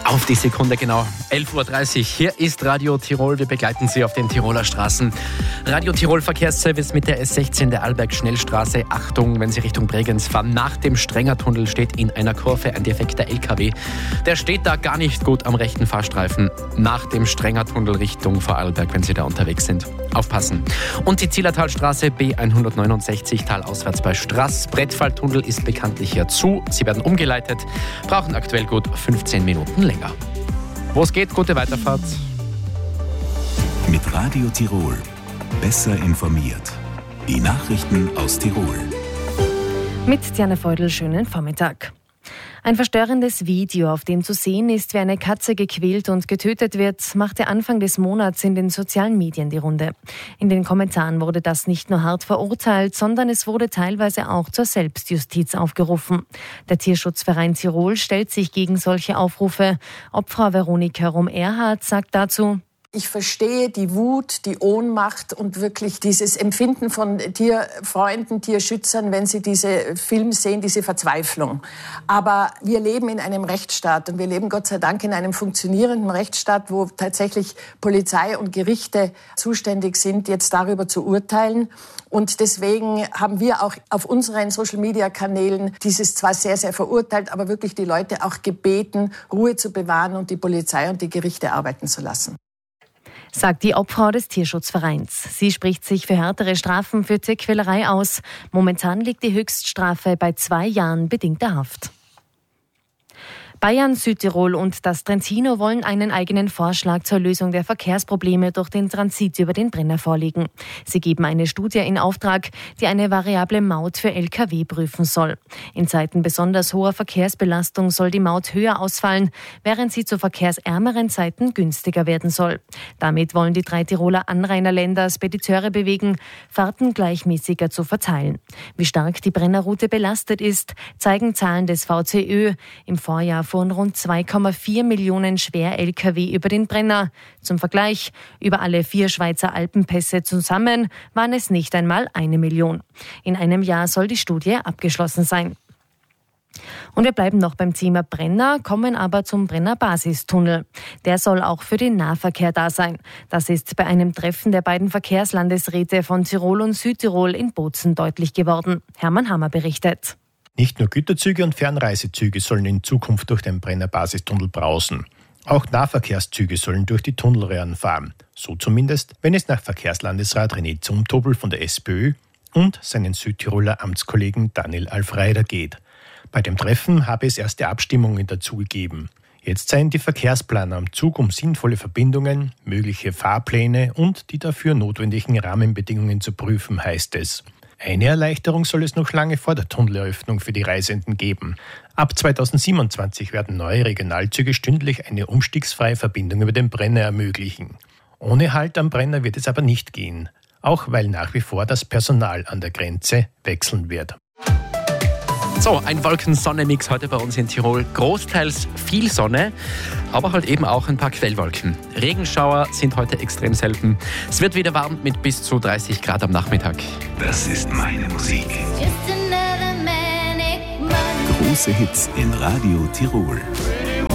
Auf die Sekunde genau, 11.30 Uhr. Hier ist Radio Tirol. Wir begleiten Sie auf den Tiroler Straßen. Radio Tirol Verkehrsservice mit der S16 der Arlberg-Schnellstraße. Achtung, wenn Sie Richtung Bregenz fahren. Nach dem Strengertunnel steht in einer Kurve ein defekter LKW. Der steht da gar nicht gut am rechten Fahrstreifen. Nach dem Strengertunnel Richtung Vorarlberg, wenn Sie da unterwegs sind. Aufpassen. Und die Zillertalstraße B169 talauswärts bei Straß. Brettfalltunnel ist bekanntlich hier zu. Sie werden umgeleitet, brauchen aktuell gut 15 Minuten länger. Wo es geht, gute Weiterfahrt. Mit Radio Tirol. Besser informiert. Die Nachrichten aus Tirol. Mit Diana Feudel, schönen Vormittag. Ein verstörendes Video, auf dem zu sehen ist, wie eine Katze gequält und getötet wird, machte Anfang des Monats in den sozialen Medien die Runde. In den Kommentaren wurde das nicht nur hart verurteilt, sondern es wurde teilweise auch zur Selbstjustiz aufgerufen. Der Tierschutzverein Tirol stellt sich gegen solche Aufrufe. Obfrau Veronika Rom-Erhardt sagt dazu: Ich verstehe die Wut, die Ohnmacht und wirklich dieses Empfinden von Tierfreunden, Tierschützern, wenn sie diese Filme sehen, diese Verzweiflung. Aber wir leben in einem Rechtsstaat und wir leben Gott sei Dank in einem funktionierenden Rechtsstaat, wo tatsächlich Polizei und Gerichte zuständig sind, jetzt darüber zu urteilen. Und deswegen haben wir auch auf unseren Social-Media-Kanälen dieses zwar sehr, sehr verurteilt, aber wirklich die Leute auch gebeten, Ruhe zu bewahren und die Polizei und die Gerichte arbeiten zu lassen. Sagt die Obfrau des Tierschutzvereins. Sie spricht sich für härtere Strafen für Tierquälerei aus. Momentan liegt die Höchststrafe bei 2 Jahren bedingter Haft. Bayern, Südtirol und das Trentino wollen einen eigenen Vorschlag zur Lösung der Verkehrsprobleme durch den Transit über den Brenner vorlegen. Sie geben eine Studie in Auftrag, die eine variable Maut für Lkw prüfen soll. In Zeiten besonders hoher Verkehrsbelastung soll die Maut höher ausfallen, während sie zu verkehrsärmeren Zeiten günstiger werden soll. Damit wollen die 3 Tiroler Anrainerländer Spediteure bewegen, Fahrten gleichmäßiger zu verteilen. Wie stark die Brennerroute belastet ist, zeigen Zahlen des VCÖ. Im Vorjahr fuhren rund 2,4 Millionen Schwer-Lkw über den Brenner. Zum Vergleich, über alle 4 Schweizer Alpenpässe zusammen waren es nicht einmal 1 Million. In einem Jahr soll die Studie abgeschlossen sein. Und wir bleiben noch beim Thema Brenner, kommen aber zum Brenner-Basistunnel. Der soll auch für den Nahverkehr da sein. Das ist bei einem Treffen der beiden Verkehrslandesräte von Tirol und Südtirol in Bozen deutlich geworden. Hermann Hammer berichtet. Nicht nur Güterzüge und Fernreisezüge sollen in Zukunft durch den Brenner-Basistunnel brausen. Auch Nahverkehrszüge sollen durch die Tunnelröhren fahren. So zumindest, wenn es nach Verkehrslandesrat René Zumtobel von der SPÖ und seinen Südtiroler Amtskollegen Daniel Alfreider geht. Bei dem Treffen habe es erste Abstimmungen dazu gegeben. Jetzt seien die Verkehrsplaner am Zug, um sinnvolle Verbindungen, mögliche Fahrpläne und die dafür notwendigen Rahmenbedingungen zu prüfen, heißt es. Eine Erleichterung soll es noch lange vor der Tunneleröffnung für die Reisenden geben. Ab 2027 werden neue Regionalzüge stündlich eine umstiegsfreie Verbindung über den Brenner ermöglichen. Ohne Halt am Brenner wird es aber nicht gehen, auch weil nach wie vor das Personal an der Grenze wechseln wird. So, ein Wolken-Sonne-Mix heute bei uns in Tirol. Großteils viel Sonne, aber halt eben auch ein paar Quellwolken. Regenschauer sind heute extrem selten. Es wird wieder warm mit bis zu 30 Grad am Nachmittag. Das ist meine Musik. Große Hits in Radio Tirol.